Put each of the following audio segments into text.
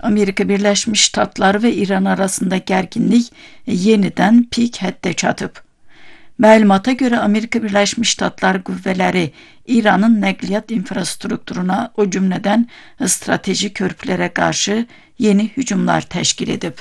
Amerika Birleşmiş Ştatları ve İran arasında gerginlik yeniden pik həddə çatıb. Məlumata görə Amerika Birləşmiş Ştatları qüvvələri İranın nəqliyyat infrastrukturuna, o cümlədən strateji körpülərə qarşı yeni hücumlar təşkil edib.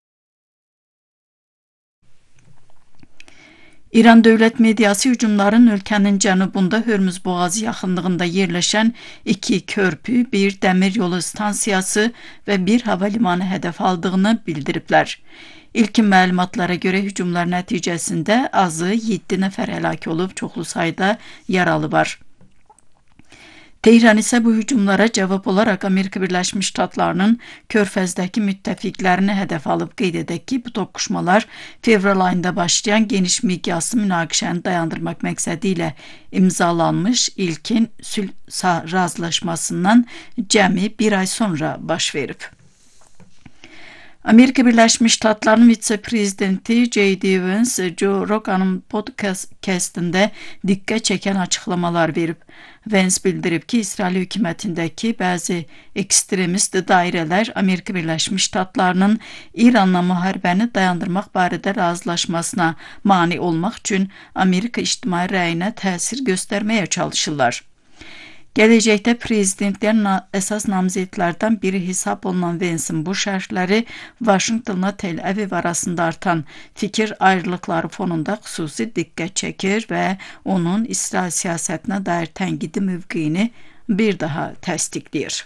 İran dövlət mediası hücumların ölkənin cənubunda Hörmüz boğazı yaxınlığında yerləşən 2 körpü, bir dəmir yolu stansiyası və bir hava limanı hədəf aldığını bildiriblər. İlkin məlumatlara görə hücumlar nəticəsində azı 7 nəfər həlak olub, çoxlu sayda yaralı var. Tehran isə bu hücumlara cavab olaraq Amerika Birləşmiş Ştatlarının Körfəzdəki müttəfiqlərini hədəf alıb. Qeyd edək ki, bu toqquşmalar fevral ayında başlayan geniş miqyaslı münaqişəni dayandırmaq məqsədi ilə imzalanmış ilkin sülh razılaşmasından cəmi bir ay sonra baş verib. Amerika Birləşmiş Ştatlarının vitse-prezidenti J.D. Vance, Joe Rogan'ın podcastında diqqət çəkən açıqlamalar verib. Vance bildirib ki, İsrail hökumətindəki bəzi ekstremist dairələr Amerika Birləşmiş Ştatlarının İranla müharibəni dayandırmaq barədə razılaşmasına mane olmaq üçün Amerika ictimai rəyinə təsir göstərməyə çalışırlar. Gələcəkdə prezidentlərin əsas namizədlərdən biri hesab olunan Vance'in bu şərhləri Vaşinqtonla Tel Aviv arasında artan fikir ayrılıqları fonunda xüsusi diqqət çəkir və onun İsrail siyasətinə dair tənqidi mövqeyini bir daha təsdiqləyir.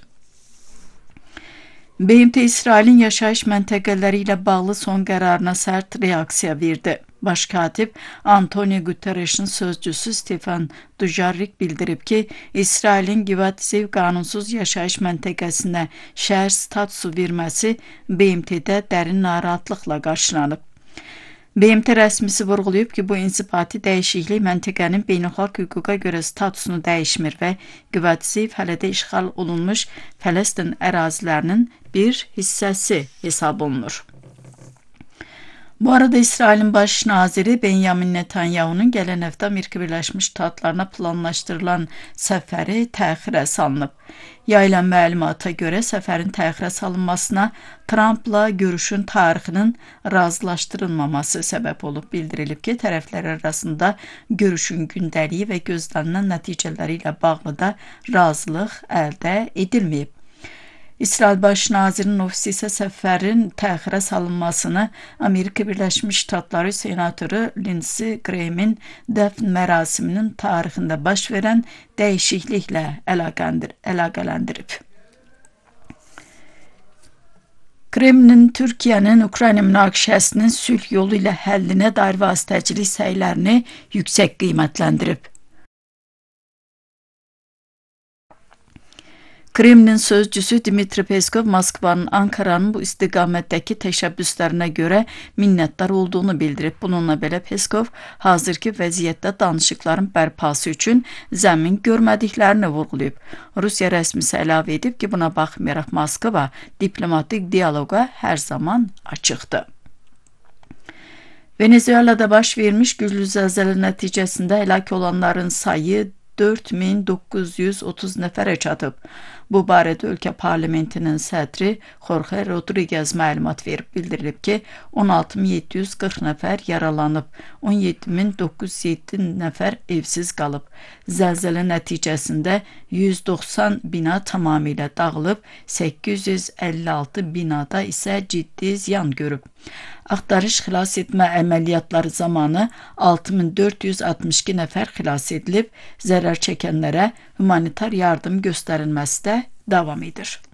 BMT İsrailin yaşayış məntəqələri ilə bağlı son qərarına sərt reaksiya verdi. Baş katib Antonio Guterres'in sözcüsü Stefan Dujarric bildirib ki, İsrailin Givat Ziv qanunsuz yaşayış məntəqəsinə şəhər statusu verməsi BMT-də dərin narahatlıqla qarşılanıb. BMT rəsmisi vurğulayıb ki, bu insibati dəyişiklik məntəqənin beynəlxalq hüquqa görə statusunu dəyişmir və Givat Ziv hələ də işğal olunmuş Fələstin ərazilərinin bir hissəsi hesab olunur. Bu arada İsrailin baş naziri Benjamin Netanyahu'nun gələn həftə Amerika Birləşmiş Ştatlarına planlaşdırılan səfəri təxirə salınıb. Yayılan məlumata görə səfərin təxirə salınmasına Trump'la görüşün tarixinin razılaşdırılmaması səbəb olub. Bildirilib ki, tərəflər arasında görüşün gündəliyi və gözlənilən nəticələri ilə bağlı da razılıq əldə edilməyib. İsrail Baş Nazirinin ofisi isə səfərin təxirə salınmasını Amerika Birləşmiş Ştatları senatoru Lindsey Graham'in dəfn mərasiminin tarixində baş verən dəyişikliklə əlaqələndirib. Kremlin Türkiyənin Ukrayna münaqişəsinin sülh yolu ilə həllinə dair vasitəçilik səylərini yüksək qiymətləndirib. Kremlin sözcüsü Dmitri Peskov Moskvanın Ankaranın bu istiqamətdəki təşəbbüslərinə görə minnətdar olduğunu bildirib. Bununla belə Peskov hazırki vəziyyətdə danışıqların bərpası üçün zəmin görmədiklərini vurğulayıb. Rusiya rəsmisi əlavə edib ki, buna baxmayaraq Moskva diplomatik dialoqa hər zaman açıqdır. Venezuelada baş vermiş güclü zəlzələ nəticəsində həlak olanların sayı 4930 nəfərə çatıb. Bu barədə ölkə parlamentinin sədri Jorge Rodriguez məlumat verib. Bildirilib ki, 16740 nəfər yaralanıb, 17907 nəfər evsiz qalıb. Zəlzələ nəticəsində 190 bina tamamilə dağılıb, 856 binada isə ciddi ziyan görüb. Axtarış xilas etmə əməliyyatları zamanı 6462 nəfər xilas edilib, zərər çəkənlərə humanitar yardım göstərilməsi də davam edir.